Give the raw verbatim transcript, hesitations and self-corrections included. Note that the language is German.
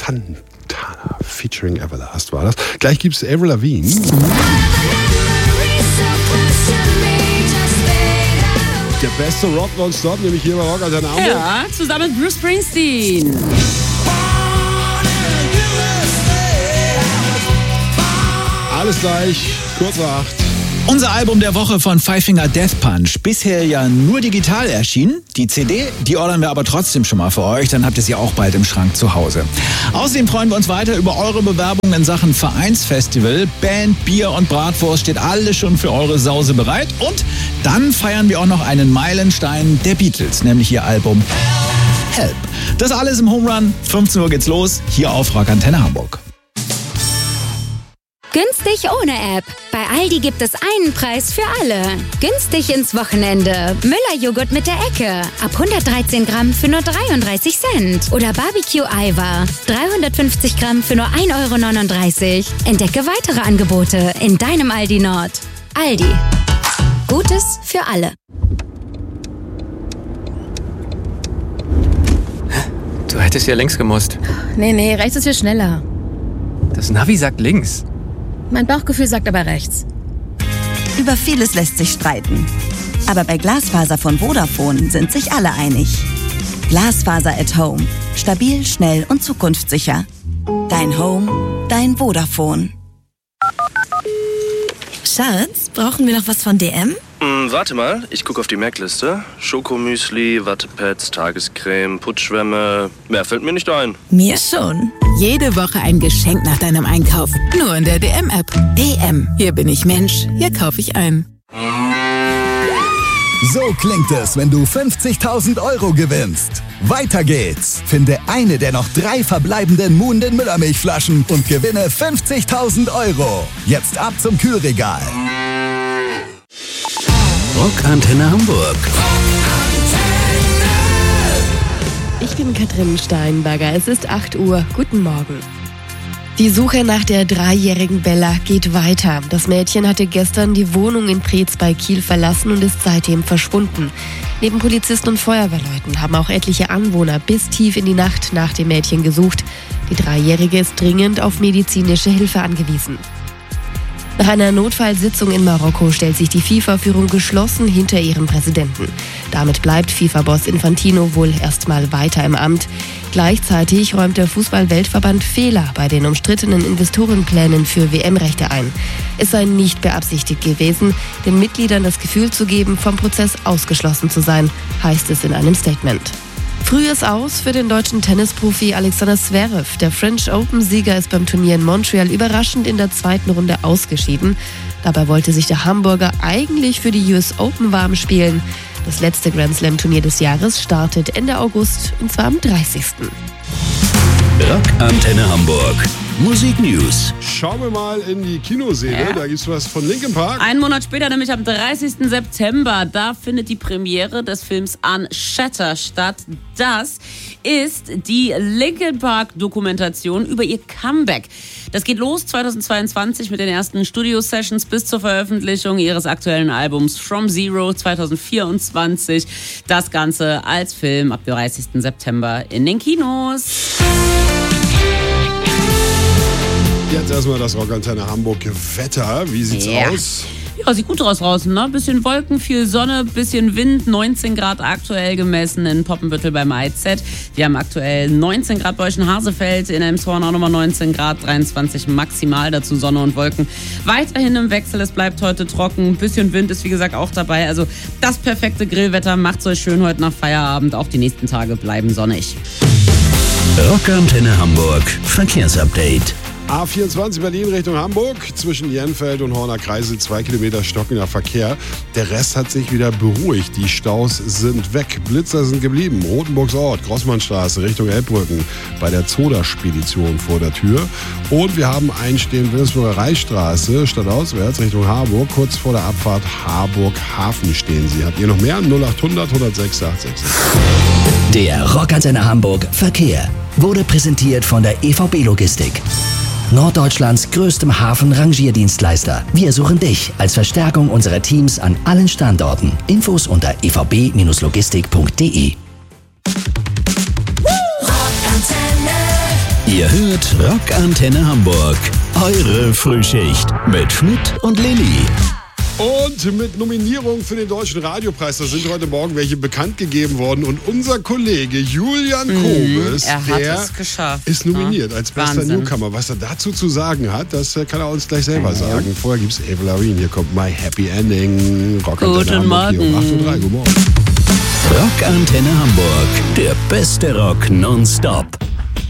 Santana featuring Everlast war das. Gleich gibt's Avril Lavigne. Der beste Rock nonstop, nämlich hier bei Rock Antenne Hamburg. Ja, zusammen mit Bruce Springsteen. Alles gleich, kurz nach acht. Unser Album der Woche von Five Finger Death Punch. Bisher ja nur digital erschienen. Die C D, die ordern wir aber trotzdem schon mal für euch. Dann habt ihr sie auch bald im Schrank zu Hause. Außerdem freuen wir uns weiter über eure Bewerbungen in Sachen Vereinsfestival. Band, Bier und Bratwurst steht alles schon für eure Sause bereit. Und dann feiern wir auch noch einen Meilenstein der Beatles, nämlich ihr Album Help. Das alles im Home Run. fünfzehn Uhr geht's los, hier auf Rock Antenne Hamburg. Günstig ohne App. Bei Aldi gibt es einen Preis für alle. Günstig ins Wochenende. Müller-Joghurt mit der Ecke. Ab hundertdreizehn Gramm für nur dreiunddreißig Cent. Oder Barbecue-Eiweiß. dreihundertfünfzig Gramm für nur ein Euro neununddreißig. Entdecke weitere Angebote in deinem Aldi Nord. Aldi. Gutes für alle. Du hättest ja links gemusst. Nee, nee, rechts ist viel schneller. Das Navi sagt links. Mein Bauchgefühl sagt aber rechts. Über vieles lässt sich streiten. Aber bei Glasfaser von Vodafone sind sich alle einig. Glasfaser at Home. Stabil, schnell und zukunftssicher. Dein Home, dein Vodafone. Schatz, brauchen wir noch was von D M? Mm, warte mal, ich gucke auf die Merkliste. Schokomüsli, Wattepads, Tagescreme, Putzschwämme. Mehr fällt mir nicht ein. Mir schon. Jede Woche ein Geschenk nach deinem Einkauf. Nur in der D M-App. D M. Hier bin ich Mensch. Hier kaufe ich ein. So klingt es, wenn du fünfzigtausend Euro gewinnst. Weiter geht's. Finde eine der noch drei verbleibenden Muhnden Müllermilchflaschen und gewinne fünfzigtausend Euro. Jetzt ab zum Kühlregal. Rock Antenne Hamburg. Ich bin Katrin Steinberger. Es ist acht Uhr. Guten Morgen. Die Suche nach der dreijährigen Bella geht weiter. Das Mädchen hatte gestern die Wohnung in Preetz bei Kiel verlassen und ist seitdem verschwunden. Neben Polizisten und Feuerwehrleuten haben auch etliche Anwohner bis tief in die Nacht nach dem Mädchen gesucht. Die Dreijährige ist dringend auf medizinische Hilfe angewiesen. Nach einer Notfallsitzung in Marokko stellt sich die FIFA-Führung geschlossen hinter ihrem Präsidenten. Damit bleibt FIFA-Boss Infantino wohl erstmal weiter im Amt. Gleichzeitig räumt der Fußball-Weltverband Fehler bei den umstrittenen Investorenplänen für W M-Rechte ein. Es sei nicht beabsichtigt gewesen, den Mitgliedern das Gefühl zu geben, vom Prozess ausgeschlossen zu sein, heißt es in einem Statement. Frühes Aus für den deutschen Tennisprofi Alexander Zverev. Der French Open-Sieger ist beim Turnier in Montreal überraschend in der zweiten Runde ausgeschieden. Dabei wollte sich der Hamburger eigentlich für die U S Open warm spielen. Das letzte Grand-Slam-Turnier des Jahres startet Ende August, und zwar am dreißigsten Rock Antenne Hamburg. Musik News. Schauen wir mal in die Kinoseele. Ja. Da gibt's was von Linkin Park. Einen Monat später, nämlich am dreißigsten September, da findet die Premiere des Films Unshatter statt. Das ist die Linkin Park Dokumentation über ihr Comeback. Das geht los zweitausendzweiundzwanzig mit den ersten Studio-Sessions bis zur Veröffentlichung ihres aktuellen Albums From Zero zweitausendvierundzwanzig. Das Ganze als Film ab dreißigsten September in den Kinos. Jetzt erstmal das Rock Antenne Hamburg Wetter. Wie sieht's ja. aus? Ja, sieht gut aus draußen, ne? Bisschen Wolken, viel Sonne, bisschen Wind, neunzehn Grad aktuell gemessen in Poppenbüttel beim I Z. Wir haben aktuell neunzehn Grad bei euch in Hasefeld, in Elmshorn auch nochmal neunzehn Grad, dreiundzwanzig maximal, dazu Sonne und Wolken. Weiterhin im Wechsel, es bleibt heute trocken, bisschen Wind ist wie gesagt auch dabei. Also das perfekte Grillwetter, macht's euch schön heute nach Feierabend. Auch die nächsten Tage bleiben sonnig. Rock Antenne Hamburg, Verkehrsupdate. A vierundzwanzig Berlin Richtung Hamburg, zwischen Jenfeld und Horner Kreisel, zwei Kilometer stockender Verkehr. Der Rest hat sich wieder beruhigt. Die Staus sind weg. Blitzer sind geblieben. Rotenburgs Ort, Grossmannstraße Richtung Elbbrücken, bei der Zoda-Spedition vor der Tür. Und wir haben Einstehen Wilhelmsburger Reichsstraße, stadtauswärts Richtung Harburg, kurz vor der Abfahrt Harburg-Hafen stehen Sie. Habt ihr noch mehr? null acht hundert, hundertsechs, achthundertsechsundsiebzig. Der Rock Antenne Hamburg Verkehr wurde präsentiert von der E V B Logistik. Norddeutschlands größtem Hafen-Rangierdienstleister. Wir suchen dich als Verstärkung unserer Teams an allen Standorten. Infos unter e v b logistik punkt d e. Ihr hört Rockantenne Hamburg. Eure Frühschicht mit Schmidt und Lilly. Und mit Nominierung für den Deutschen Radiopreis, da sind heute Morgen welche bekannt gegeben worden. Und unser Kollege Julian Kobes, er hat der es geschafft, ist nominiert als bester Wahnsinn. Newcomer. Was er dazu zu sagen hat, das kann er uns gleich selber sagen. Vorher gibt es Avril Lavigne. Hier kommt My Happy Ending. Guten Morgen. Um acht Uhr drei. Guten Morgen. Rockantenne Hamburg. Der beste Rock nonstop.